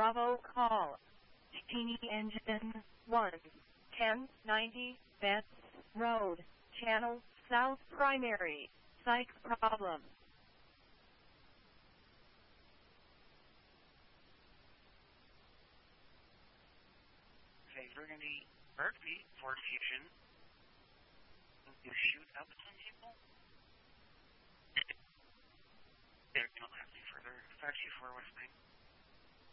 Bravo call. Genie engine 1. 1090 Betts Road. Channel South Primary. Psych problem. Okay, Burgundy, Berkby, Ford Fusion. You shoot up some people? There, you don't have any further. 524 West Main.